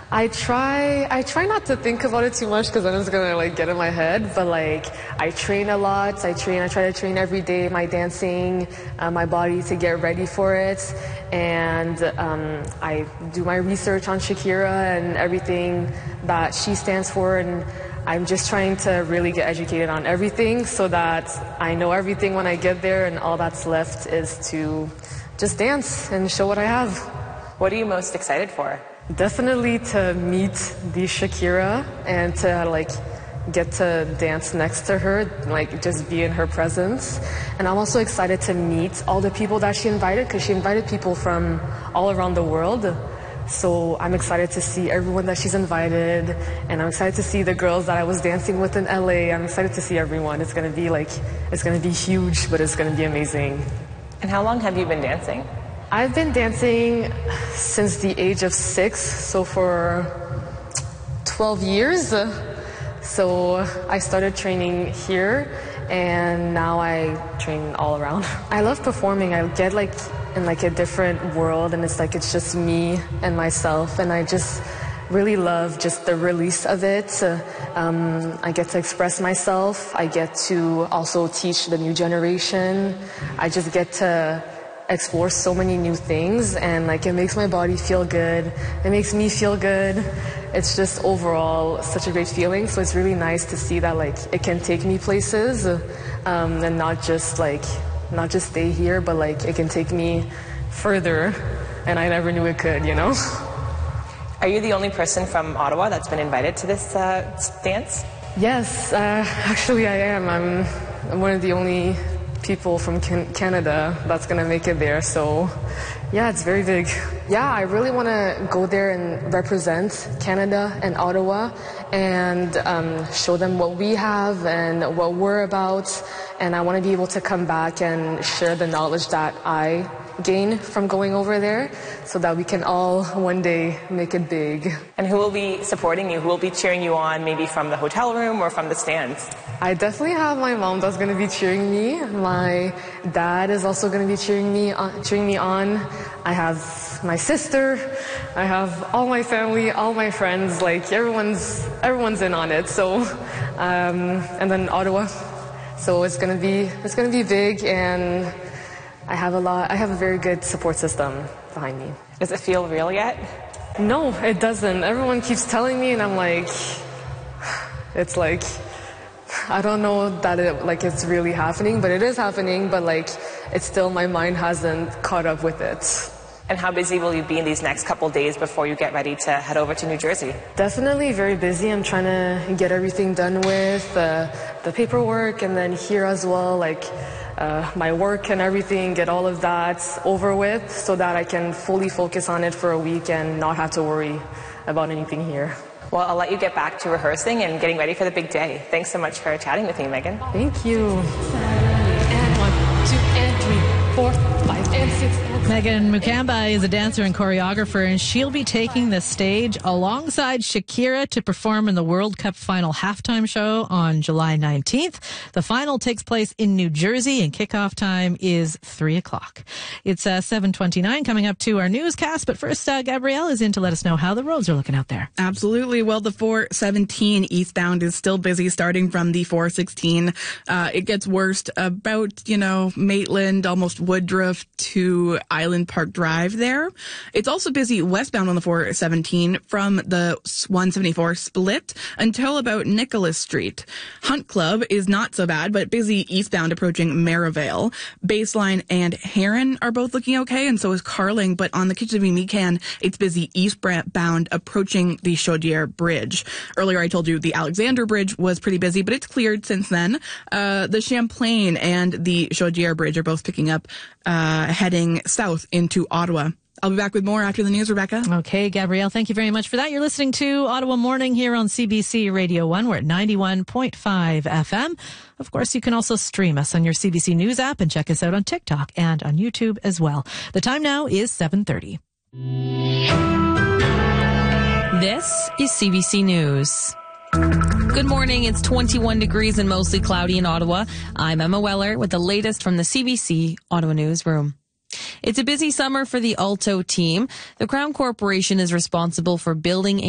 I try not to think about it too much because then it's gonna like get in my head. But like I train a lot. I try to train every day. My dancing, my body to get ready for it, and I do my research on Shakira and everything that she stands for, and I'm just trying to really get educated on everything so that I know everything when I get there, and all that's left is to just dance and show what I have. What are you most excited for? Definitely to meet the Shakira and to like get to dance next to her, like just be in her presence. And I'm also excited to meet all the people that she invited, because she invited people from all around the world. So I'm excited to see everyone that she's invited, and I'm excited to see the girls that I was dancing with in LA. I'm excited to see everyone. It's gonna be huge, but it's gonna be amazing. And how long have you been dancing? I've been dancing since the age of 6, so for 12 years. So I started training here, and now I train all around. I love performing. I get like in like a different world, and it's just me and myself, and I just really love just the release of it. I get to express myself. I get to also teach the new generation. I just get to explore so many new things, and like it makes my body feel good. It makes me feel good. It's just overall such a great feeling. So it's really nice to see that like it can take me places, and not just stay here, but like it can take me further, and I never knew it could, you know? Are you the only person from Ottawa that's been invited to this dance? Yes, actually I am. I'm one of the only people from Canada that's gonna make it there, so yeah, it's very big. Yeah, I really want to go there and represent Canada and Ottawa and show them what we have and what we're about, and I want to be able to come back and share the knowledge that I gain from going over there so that we can all one day make it big. And who will be supporting you? Who will be cheering you on, maybe from the hotel room or from the stands? I definitely have my mom that's going to be cheering me. My dad is also going to be cheering me on. I have my sister. I have all my family, all my friends. Like everyone's in on it. So, and then Ottawa. So it's going to be big, and I have a very good support system behind me. Does it feel real yet? No, it doesn't. Everyone keeps telling me, and I'm like, it's like, I don't know that it's really happening, but it is happening, but like, it's still, my mind hasn't caught up with it. And how busy will you be in these next couple days before you get ready to head over to New Jersey? Definitely very busy. I'm trying to get everything done with the paperwork, and then here as well, like my work and everything, get all of that over with so that I can fully focus on it for a week and not have to worry about anything here. Well, I'll let you get back to rehearsing and getting ready for the big day. Thanks so much for chatting with me, Megan. Thank you. And 1, 2, and 3, 4, 5, and 6. Megan Mukamba is a dancer and choreographer, and she'll be taking the stage alongside Shakira to perform in the World Cup final halftime show on July 19th. The final takes place in New Jersey, and kickoff time is 3 o'clock. It's 7:29, coming up to our newscast. But first, Gabrielle is in to let us know how the roads are looking out there. Absolutely. Well, the 417 eastbound is still busy, starting from the 416. It gets worse about, Maitland, almost Woodruff to Island Park Drive there. It's also busy westbound on the 417 from the 174 split until about Nicholas Street. Hunt Club is not so bad, but busy eastbound approaching Maryvale. Baseline and Heron are both looking okay, and so is Carling, but on the Kitchissippi-Mecan, it's busy eastbound approaching the Chaudière Bridge. Earlier I told you the Alexander Bridge was pretty busy, but it's cleared since then. The Champlain and the Chaudière Bridge are both picking up, heading south into Ottawa. I'll be back with more after the news, Rebecca. Okay, Gabrielle, thank you very much for that. You're listening to Ottawa Morning here on CBC Radio 1. We're at 91.5 FM. Of course, you can also stream us on your CBC News app and check us out on TikTok and on YouTube as well. The time now is 7:30. This is CBC News. Good morning. It's 21 degrees and mostly cloudy in Ottawa. I'm Emma Weller with the latest from the CBC Ottawa Newsroom. It's a busy summer for the Alto team. The Crown Corporation is responsible for building a